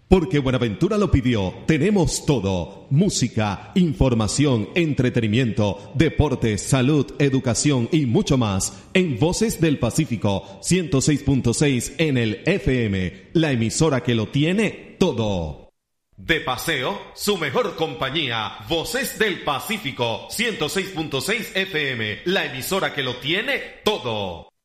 Porque Buenaventura lo pidió, tenemos todo. Música, información, entretenimiento, deportes, salud, educación y mucho más. En Voces del Pacífico, 106.6 en el FM. La emisora que lo tiene todo. De paseo, su mejor compañía. Voces del Pacífico, 106.6 FM. La emisora que lo tiene todo.